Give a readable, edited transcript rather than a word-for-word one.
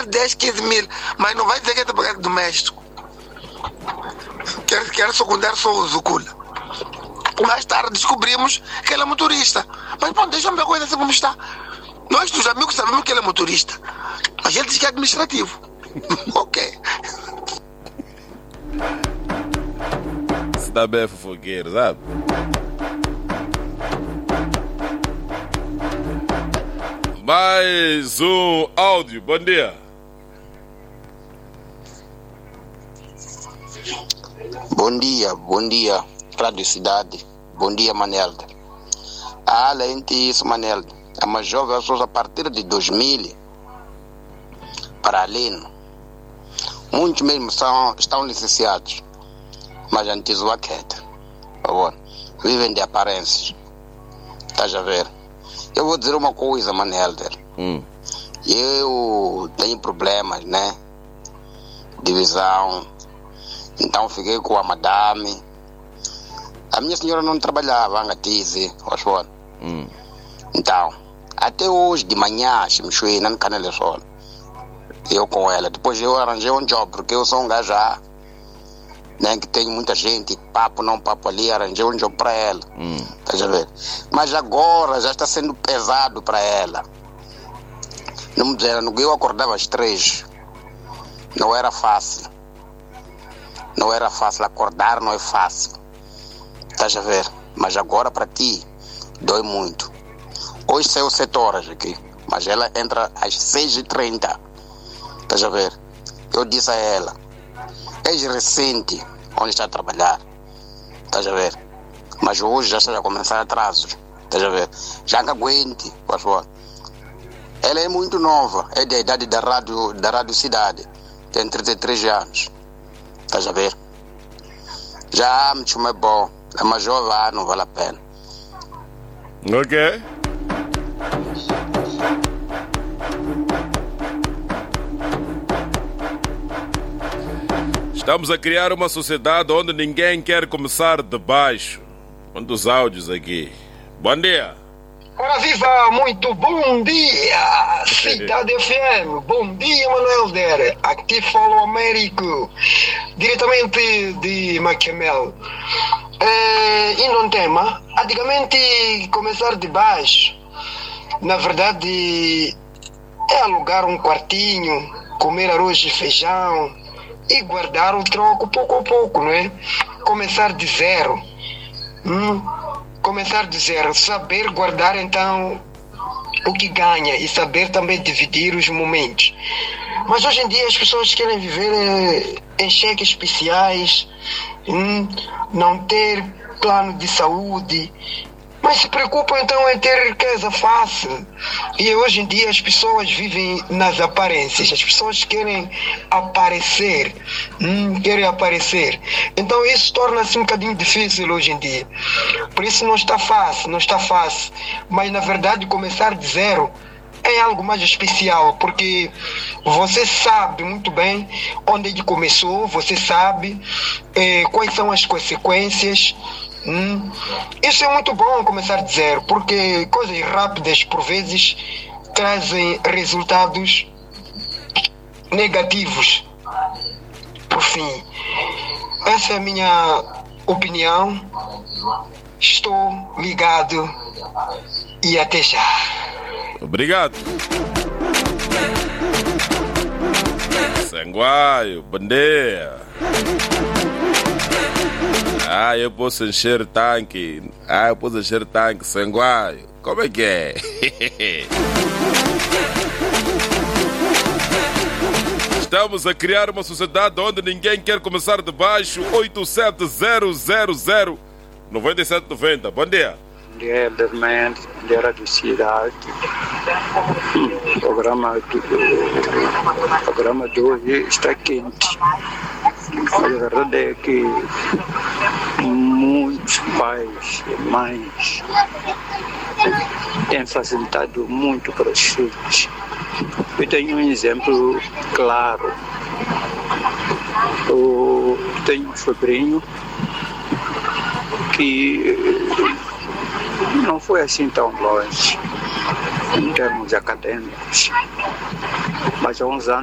mais 10, 15 mil, mas não vai dizer que é trabalhador doméstico. Quer secundar só o Zucula. Mais tarde descobrimos que ele é motorista. Mas bom, deixa-me ver a coisa assim como está. Nós, dos amigos, sabemos que ele é motorista. A gente diz que é administrativo. Ok. Você tá bem fofoqueiro, sabe? Mais um áudio, bom dia. Bom dia, Rádio Cidade. Bom dia, Manelda. Além disso, Manelda, é uma jovem pessoa a partir de 2000 para além. Muitos mesmo estão licenciados, mas antes o queda. Vivem de aparências. Estás a ver? Eu vou dizer uma coisa, Manelder. Eu tenho problemas, né? De visão. Então fiquei com a madame. A minha senhora não trabalhava, Então, até hoje de manhã, não canela sol. Eu com ela. Depois eu arranjei um job, porque eu sou um gajo, né, que tem muita gente, papo ali, arranjei um job para ela. Tá a ver? Mas agora já está sendo pesado para ela. Não me dizer, eu acordava às 3. Não era fácil. Acordar não é fácil. Tá a ver? Mas agora para ti dói muito. Hoje saiu 7 horas aqui, mas ela entra às 6h30. Tá a ver? Eu disse a ela, és recente onde está a trabalhar. Tá a ver? Mas hoje já está a começar atrasos. Tá a ver? Já não aguente, por favor. Ela é muito nova, é da idade da Rádio Cidade. Tem 33 anos. Estás a ver? Já me chama bom. É uma jovem, não vale a pena. Ok. Estamos a criar uma sociedade onde ninguém quer começar de baixo. Um dos áudios aqui. Bom dia. Ora viva, muito bom dia, Cidade FM. Bom dia, Manuel Der. Aqui fala o Américo, diretamente de Maquiamel. E num tema, antigamente começar de baixo, na verdade, é alugar um quartinho, comer arroz e feijão e guardar o troco pouco a pouco, não é? Começar de zero. Começar de zero, saber guardar então o que ganha e saber também dividir os momentos. Mas hoje em dia as pessoas querem viver em cheques especiais, não ter plano de saúde, mas se preocupam então em ter riqueza fácil. E hoje em dia as pessoas vivem nas aparências, as pessoas querem aparecer, Então isso torna-se um bocadinho difícil hoje em dia. Por isso não está fácil. Mas na verdade começar de zero é algo mais especial, porque você sabe muito bem onde ele começou, você sabe quais são as consequências. Isso é muito bom, começar de zero, porque coisas rápidas por vezes trazem resultados negativos. Por fim, essa é a minha opinião. Estou ligado e até já. Obrigado. Sanguaio, bom dia. Eu posso encher tanque. Sanguaio. Como é que é? Estamos a criar uma sociedade onde ninguém quer começar de baixo. 870009790. Bom dia. Bom dia, Berman, de Rádio Cidade. O programa de hoje está quente. A verdade é que muitos pais e mães têm facilitado muito para os filhos. Eu tenho um exemplo claro. Eu tenho um sobrinho que não foi assim tão longe em termos acadêmicos, mas há uns anos